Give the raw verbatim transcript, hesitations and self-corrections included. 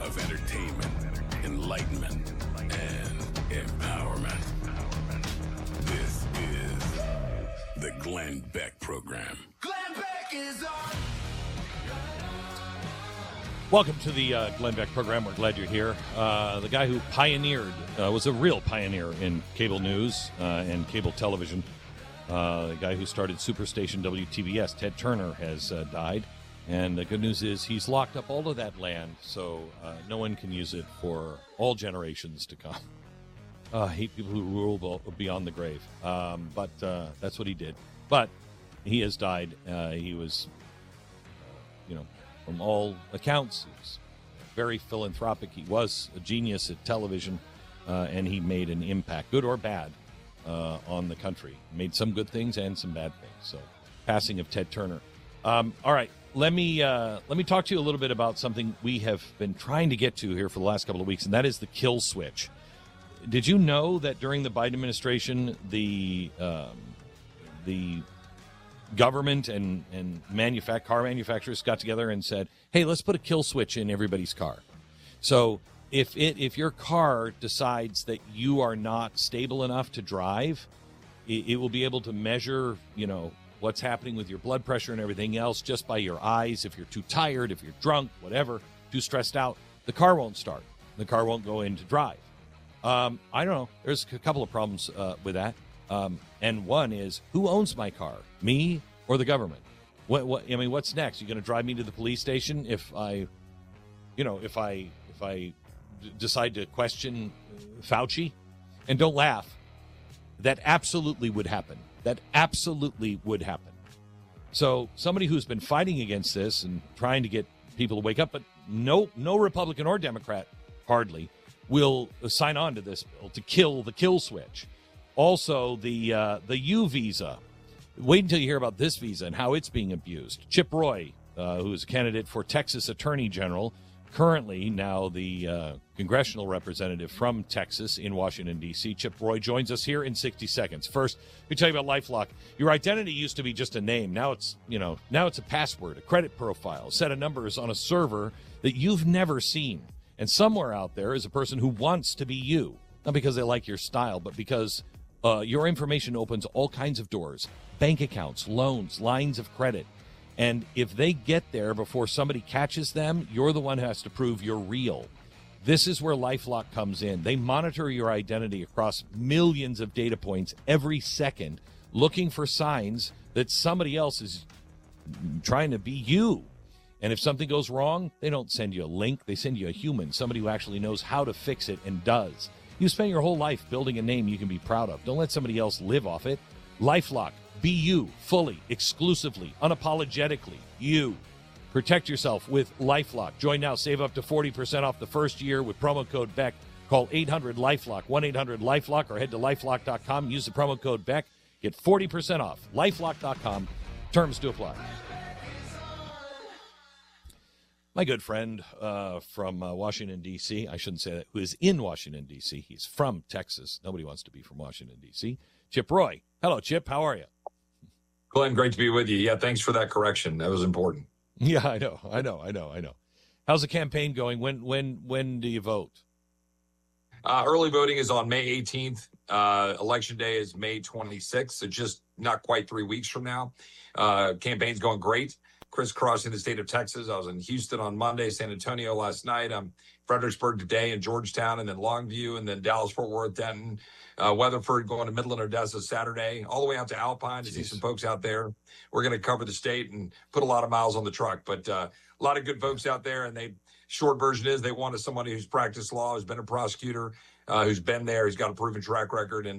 of entertainment, enlightenment, and empowerment. This is the Glenn Beck Program. Glenn Beck is on. Welcome to the uh, Glenn Beck Program. We're glad you're here. Uh, the guy who pioneered, uh, was a real pioneer in cable news uh, and cable television. Uh, the guy who started Superstation W T B S, Ted Turner, has uh, died. And the good news is he's locked up all of that land, so uh, no one can use it for all generations to come. Uh, I hate people who rule beyond the grave. Um, but uh, that's what he did. But he has died. Uh, he was, you know, from all accounts, he was very philanthropic. He was a genius at television, uh, and he made an impact, good or bad, uh, on the country. Made some good things and some bad things. So, passing of Ted Turner. Um, all right. Let me uh, let me talk to you a little bit about something we have been trying to get to here for the last couple of weeks, and that is the kill switch. Did you know that during the Biden administration, the um, the government and and manufact car manufacturers got together and said, "Hey, let's put a kill switch in everybody's car." So if it if your car decides that you are not stable enough to drive, it, it will be able to measure, you know, what's happening with your blood pressure and everything else just by your eyes. If you're too tired, if you're drunk, whatever, too stressed out, the car won't start. The car won't go into drive. Um, I don't know. There's a couple of problems uh, with that. Um, and one is, who owns my car? Me or the government? What, what, I mean, what's next? You going to drive me to the police station if I, you know, if I, if I d- decide to question Fauci? And don't laugh. That absolutely would happen. That absolutely would happen. So somebody who's been fighting against this and trying to get people to wake up, but no, no Republican or Democrat, hardly, will sign on to this bill to kill the kill switch. Also, the uh, the U visa. Wait until you hear about this visa and how it's being abused. Chip Roy, uh, who is a candidate for Texas Attorney General, currently now the uh, congressional representative from Texas in Washington, D C. Chip Roy joins us here in sixty seconds. First, let me tell you about LifeLock. Your identity used to be just a name. Now it's, you know, now it's a password, a credit profile, a set of numbers on a server that you've never seen. And somewhere out there is a person who wants to be you. Not because they like your style, but because uh, your information opens all kinds of doors. Bank accounts, loans, lines of credit. And if they get there before somebody catches them, you're the one who has to prove you're real. This is where LifeLock comes in. They monitor your identity across millions of data points every second, looking for signs that somebody else is trying to be you. And if something goes wrong, they don't send you a link. They send you a human, somebody who actually knows how to fix it and does. You spend your whole life building a name you can be proud of. Don't let somebody else live off it. LifeLock. Be you, fully, exclusively, unapologetically, you. Protect yourself with LifeLock. Join now. Save up to forty percent off the first year with promo code Beck. Call eight hundred LifeLock, one eight hundred LifeLock, or head to lifelock dot com. Use the promo code Beck. Get forty percent off. lifelock dot com. Terms to apply. My good friend uh, from uh, Washington, D C, I shouldn't say that, who is in Washington, D C. He's from Texas. Nobody wants to be from Washington, D C. Chip Roy. Hello, Chip. How are you? Glenn, great to be with you. Yeah, thanks for that correction. That was important. Yeah, I know, I know, I know, I know. How's the campaign going? When when, when do you vote? Uh, early voting is on May eighteenth. Uh, election day is May twenty-sixth, so just not quite three weeks from now. Uh, campaign's going great. Crisscrossing the state of Texas. I was in Houston on Monday, San Antonio last night. I'm Fredericksburg today, and Georgetown, and then Longview, and then Dallas, Fort Worth, Denton, uh, Weatherford, going to Midland, Odessa Saturday, all the way out to Alpine to Jeez. see some folks out there. We're going to cover the state and put a lot of miles on the truck, but uh, a lot of good folks out there. And they short version is they wanted somebody who's practiced law, who's been a prosecutor, uh, who's been there, who's got a proven track record, and